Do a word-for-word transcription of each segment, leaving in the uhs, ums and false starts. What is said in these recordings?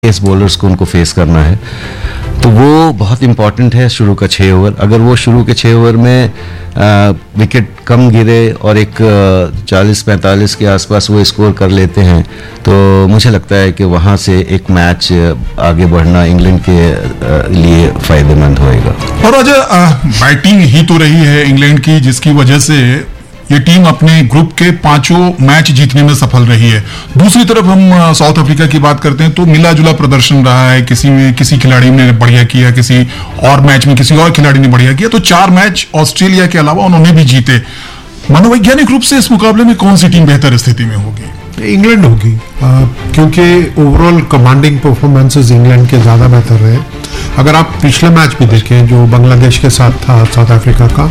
Pace bowlers को उनको face करना है, तो वो बहुत इंपॉर्टेंट है शुरू का छः ओवर। अगर वो शुरू के छः ओवर में आ, विकेट कम गिरे और एक चालीस पैंतालीस के आसपास वो स्कोर कर लेते हैं, तो मुझे लगता है कि वहाँ से एक मैच आगे बढ़ना इंग्लैंड के लिए फ़ायदेमंद होएगा। और अजय, बैटिंग ही तो रही है इंग्लैंड की, जिसकी वजह से ये टीम अपने ग्रुप के पांचों मैच जीतने में सफल रही है। दूसरी तरफ हम साउथ अफ्रीका की बात करते हैं तो मिला जुला प्रदर्शन रहा है। किसी में किसी खिलाड़ी ने बढ़िया किया, किसी और मैच में किसी और खिलाड़ी ने बढ़िया किया, तो चार मैच ऑस्ट्रेलिया के अलावा उन्होंने भी जीते। मनोवैज्ञानिक रूप से इस मुकाबले में कौन सी टीम बेहतर स्थिति में होगी? इंग्लैंड होगी, क्योंकि ओवरऑल कमांडिंग परफॉर्मेंसेस इंग्लैंड के ज़्यादा बेहतर रहे। अगर आप पिछले मैच भी देखें जो बांग्लादेश के साथ था साउथ अफ्रीका का,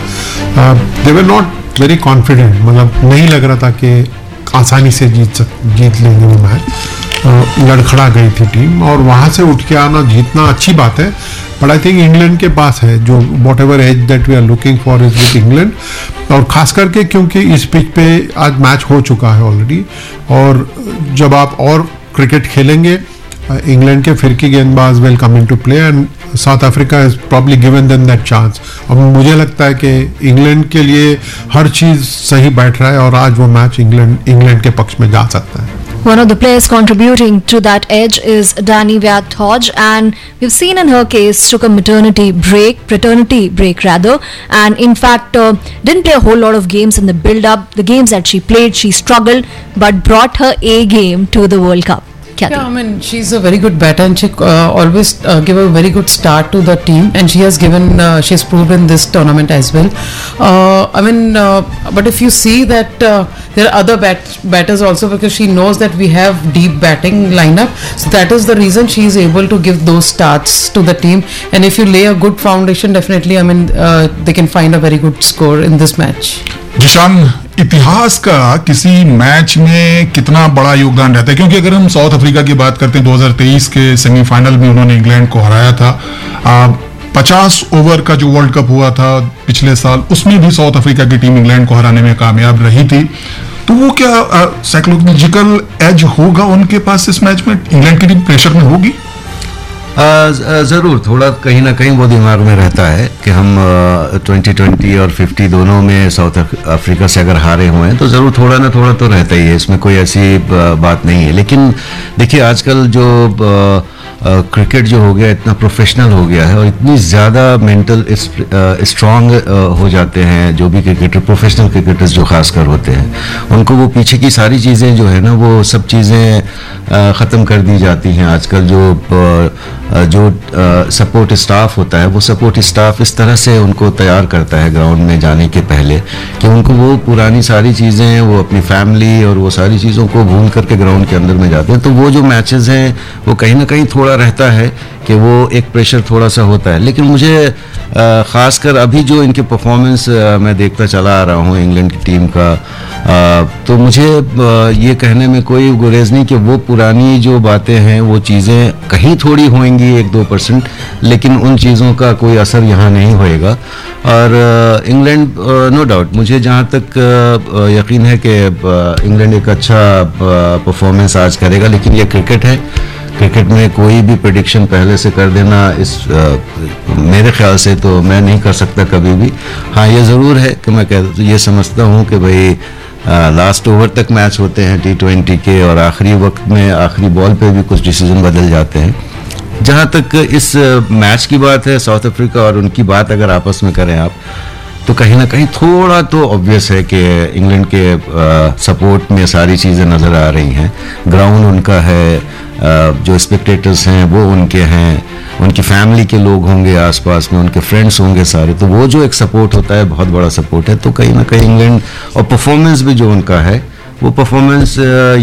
दे वर नॉट वेरी कॉन्फिडेंट, मतलब नहीं लग रहा था कि आसानी से जीत सक जीत लेंगे वो मैच। लड़खड़ा गई थी टीम और वहाँ से उठ के आना जीतना अच्छी बात है, बट आई थिंक इंग्लैंड के पास है जो what ever as that we are looking for is with England. और खास करके क्योंकि इस पिच पे आज मैच हो चुका है ऑलरेडी, और जब आप और क्रिकेट खेलेंगे इंग्लैंड के फिरकी गेंदबाज will come in to play and south Africa is probably given them that chance. अब मुझे लगता है कि इंग्लैंड के लिए हर चीज़ सही बैठ रहा है और आज वो मैच इंग्लैंड इंग्लैंड के पक्ष में जा सकता है। One of the players contributing to that edge is Dani Viat-Hodge, and we've seen in her case took a maternity break, paternity break rather, and in fact uh, didn't play a whole lot of games in the build-up. The games that she played, she struggled, but brought her A game to the World Cup. Yeah, I mean, she's a very good batter and she uh, always uh, give a very good start to the team, and she has given, uh, she has proved in this tournament as well. Uh, I mean, uh, but if you see that uh, there are other bat batters also, because she knows that we have deep batting lineup, so that is the reason she is able to give those starts to the team. And if you lay a good foundation, definitely, I mean, uh, they can find a very good score in this match. Zeeshan, इतिहास का किसी match में कितना बड़ा योगदान रहता है? क्योंकि अगर हम साउथ अफ्रीका की बात करते हैं, दो हज़ार तेईस के सेमीफाइनल में उन्होंने इंग्लैंड को हराया था। पचास ओवर का जो वर्ल्ड कप हुआ था पिछले साल, उसमें भी साउथ अफ्रीका की टीम इंग्लैंड को हराने में कामयाब रही थी। तो वो क्या साइकोलॉजिकल एज होगा उनके पास इस मैच में? इंग्लैंड की टीम प्रेशर में होगी? ज़रूर, थोड़ा कहीं ना कहीं वो दिमाग में रहता है कि हम ट्वेंटी ट्वेंटी और फिफ्टी दोनों में साउथ अफ्रीका से अगर हारे हुए हैं, तो ज़रूर थोड़ा ना थोड़ा तो रहता ही है, इसमें कोई ऐसी बात नहीं है। लेकिन देखिए, आजकल जो क्रिकेट जो हो गया, इतना प्रोफेशनल हो गया है और इतनी ज़्यादा मेंटल स्ट्रांग हो जाते हैं जो भी क्रिकेटर, प्रोफेशनल क्रिकेटर्स जो खासकर होते हैं, उनको वो पीछे की सारी चीज़ें जो है ना, वो सब चीज़ें ख़त्म कर दी जाती हैं। आजकल जो जो सपोर्ट स्टाफ होता है, वो सपोर्ट स्टाफ इस तरह से उनको तैयार करता है ग्राउंड में जाने के पहले कि उनको वो पुरानी सारी चीज़ें, वो अपनी फैमिली और वो सारी चीज़ों को भूल करके ग्राउंड के अंदर में जाते हैं। तो वो जो मैचेस हैं, वो कहीं ना कहीं थोड़ा रहता है कि वो एक प्रेशर थोड़ा सा होता है। लेकिन मुझे ख़ासकर अभी जो इनके परफॉर्मेंस मैं देखता चला आ रहा हूँ इंग्लैंड की टीम का, आ, तो मुझे ये कहने में कोई गुरेज नहीं कि वो पुरानी जो बातें हैं, वो चीज़ें कहीं थोड़ी होंगी एक दो परसेंट, लेकिन उन चीज़ों का कोई असर यहाँ नहीं होएगा। और इंग्लैंड, नो डाउट, मुझे जहाँ तक यकीन है कि इंग्लैंड एक अच्छा परफॉर्मेंस आज करेगा। लेकिन ये क्रिकेट है, क्रिकेट में कोई भी प्रेडिक्शन पहले से कर देना, इस आ, मेरे ख्याल से तो मैं नहीं कर सकता कभी भी। हाँ, ये ज़रूर है कि मैं कह ये समझता हूँ कि भाई लास्ट ओवर तक मैच होते हैं टी ट्वेंटी के, और आखिरी वक्त में आखिरी बॉल पे भी कुछ डिसीजन बदल जाते हैं। जहाँ तक इस मैच की बात है, साउथ अफ्रीका और उनकी बात अगर आपस में करें आप, तो कहीं ना कहीं थोड़ा तो ऑब्वियस है कि इंग्लैंड के सपोर्ट में सारी चीज़ें नज़र आ रही हैं। ग्राउंड उनका है, आ, जो स्पेक्टेटर्स हैं वो उनके हैं, उनकी फैमिली के लोग होंगे आसपास में, उनके फ्रेंड्स होंगे सारे, तो वो जो एक सपोर्ट होता है, बहुत बड़ा सपोर्ट है। तो कहीं ना कहीं इंग्लैंड, और परफॉर्मेंस भी जो उनका है, वो परफॉर्मेंस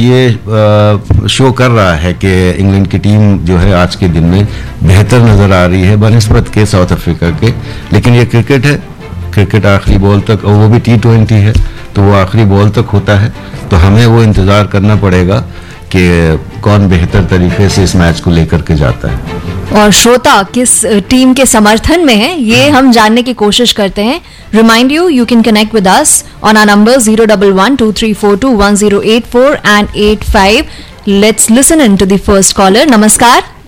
ये शो कर रहा है कि इंग्लैंड की टीम जो है आज के दिन में बेहतर नज़र आ रही है बनिस्बत के साउथ अफ्रीका के। लेकिन ये क्रिकेट है, क्रिकेट आखिरी बॉल तक, और वो भी टी ट्वेंटी है, तो वो आखिरी बॉल तक होता है। तो हमें वो इंतज़ार करना पड़ेगा कि कौन बेहतर तरीके से इस मैच को लेकर के जाता है। और श्रोता किस टीम के समर्थन में है, ये हम जानने की कोशिश करते हैं। Remind you you can connect with us on our number zero one one two three four two one zero eight four and eight five. Let's listen in to the first caller. Namaskar.